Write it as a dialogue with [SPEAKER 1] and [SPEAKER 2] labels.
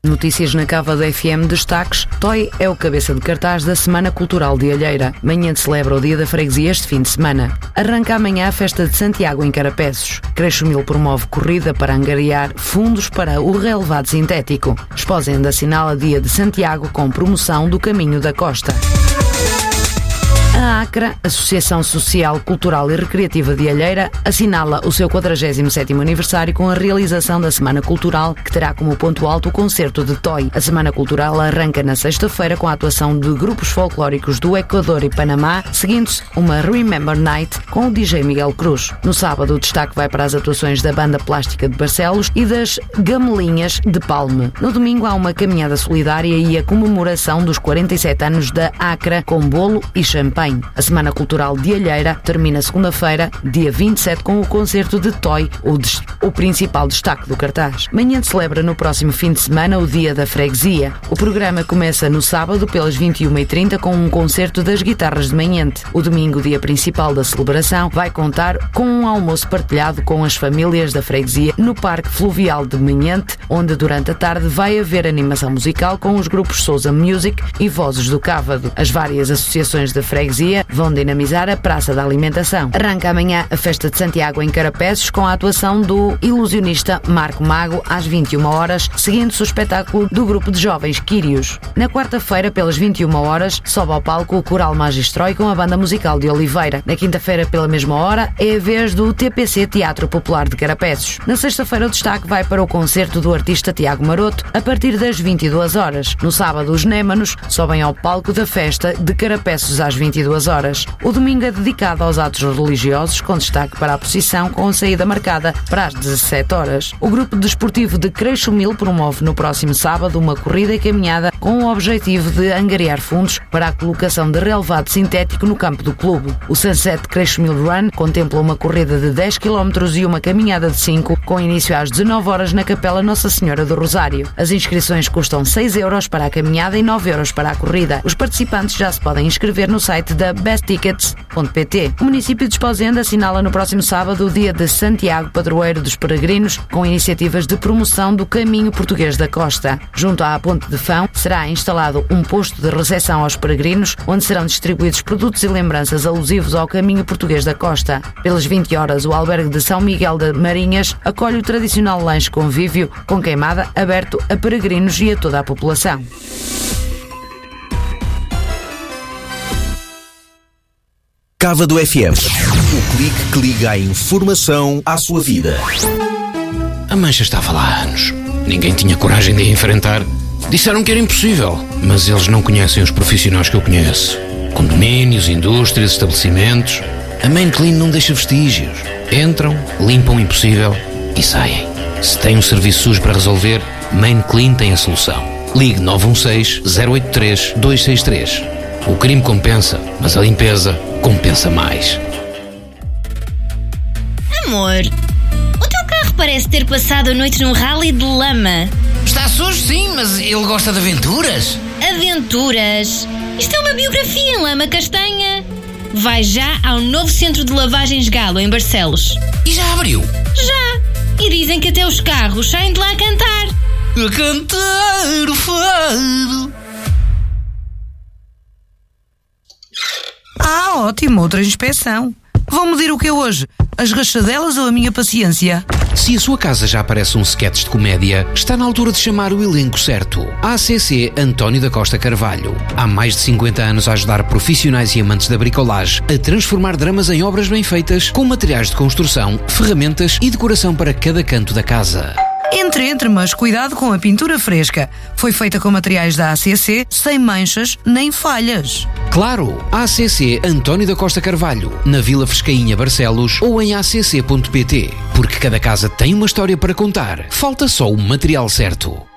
[SPEAKER 1] Notícias na Cava da FM, destaques. Toy é o cabeça de cartaz da Semana Cultural de Alheira. Manhã celebra o Dia da Freguesia este fim de semana. Arranca amanhã a Festa de Santiago em Carapeços. Creixo-Mil promove corrida para angariar fundos para o relevado sintético. Esposenda assinala Dia de Santiago com promoção do Caminho da Costa. A ACRA, Associação Social, Cultural e Recreativa de Alheira, assinala o seu 47º aniversário com a realização da Semana Cultural, que terá como ponto alto o concerto de Toy. A Semana Cultural arranca na sexta-feira com a atuação de grupos folclóricos do Equador e Panamá, seguindo-se uma Remember Night com o DJ Miguel Cruz. No sábado, o destaque vai para as atuações da Banda Plástica de Barcelos e das Gamelinhas de Palme. No domingo, há uma caminhada solidária e a comemoração dos 47 anos da ACRA com bolo e champanhe. A Semana Cultural de Alheira termina segunda-feira, dia 27, com o concerto de Toy, o principal destaque do cartaz. Manhã celebra no próximo fim de semana o Dia da Freguesia. O programa começa no sábado pelas 21h30 com um concerto das guitarras de Manhente. O domingo, dia principal da celebração, vai contar com um almoço partilhado com as famílias da freguesia no Parque Fluvial de Manhente, onde durante a tarde vai haver animação musical com os grupos Sousa Music e Vozes do Cávado. As várias associações da freguesia vão dinamizar a Praça da Alimentação. Arranca amanhã a Festa de Santiago em Carapeços com a atuação do ilusionista Marco Mago às 21 horas, seguindo-se o espetáculo do grupo de jovens Quírios. Na quarta-feira, pelas 21 horas, sobe ao palco o Coral Magistrói com a Banda Musical de Oliveira. Na quinta-feira, pela mesma hora, é a vez do TPC Teatro Popular de Carapeços. Na sexta-feira, o destaque vai para o concerto do artista Tiago Maroto a partir das 22 horas. No sábado, os Némanos sobem ao palco da Festa de Carapeços às 22 horas. O domingo é dedicado aos atos religiosos, com destaque para a procissão com a saída marcada para as 17 horas. O grupo desportivo de Creixo-Mil promove no próximo sábado uma corrida e caminhada com o objetivo de angariar fundos para a colocação de relevado sintético no campo do clube. O Sunset Creixo-Mil Run contempla uma corrida de 10 km e uma caminhada de 5, com início às 19 horas na Capela Nossa Senhora do Rosário. As inscrições custam 6 euros para a caminhada e 9 euros para a corrida. Os participantes já se podem inscrever no site da besttickets.pt. O município de Esposenda assinala no próximo sábado o Dia de Santiago, padroeiro dos peregrinos, com iniciativas de promoção do Caminho Português da Costa. Junto à Ponte de Fão será instalado um posto de recepção aos peregrinos, onde serão distribuídos produtos e lembranças alusivos ao Caminho Português da Costa. Pelas 20 horas, o albergue de São Miguel de Marinhas acolhe o tradicional lanche convívio com queimada aberto a peregrinos e a toda a população.
[SPEAKER 2] Cava do FM. O clique que liga a informação à sua vida.
[SPEAKER 3] A mancha estava lá há anos. Ninguém tinha coragem de a enfrentar. Disseram que era impossível, mas eles não conhecem os profissionais que eu conheço. Condomínios, indústrias, estabelecimentos. A Main Clean não deixa vestígios. Entram, limpam o impossível e saem. Se tem um serviço sujo para resolver, Main Clean tem a solução. Ligue 916-083-263. O crime compensa, mas a limpeza compensa mais.
[SPEAKER 4] Amor, o teu carro parece ter passado a noite num rally de lama.
[SPEAKER 5] Está sujo, sim, mas ele gosta de aventuras.
[SPEAKER 4] Aventuras? Isto é uma biografia em lama castanha. Vai já ao novo centro de lavagens Galo, em Barcelos.
[SPEAKER 5] E já abriu?
[SPEAKER 4] Já! E dizem que até os carros saem de lá a cantar.
[SPEAKER 5] A cantar o fado.
[SPEAKER 6] Ah, ótimo, outra inspeção. Vão medir o que é hoje? As rachadelas ou a minha paciência?
[SPEAKER 3] Se a sua casa já parece um sketch de comédia, está na altura de chamar o elenco certo. ACC António da Costa Carvalho. Há mais de 50 anos a ajudar profissionais e amantes da bricolagem a transformar dramas em obras bem feitas, com materiais de construção, ferramentas e decoração para cada canto da casa.
[SPEAKER 6] Entre, mas cuidado com a pintura fresca. Foi feita com materiais da ACC, sem manchas nem falhas.
[SPEAKER 3] Claro, ACC António da Costa Carvalho, na Vila Frescainha, Barcelos, ou em acc.pt. Porque cada casa tem uma história para contar. Falta só o material certo.